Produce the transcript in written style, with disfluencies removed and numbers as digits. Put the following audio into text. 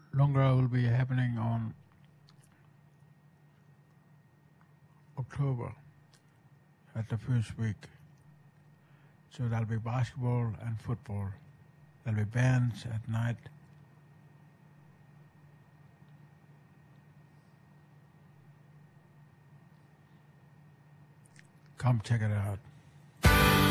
Lungra will be happening on October at the first week. So there'll be basketball and football. There'll be bands at night. Come check it out.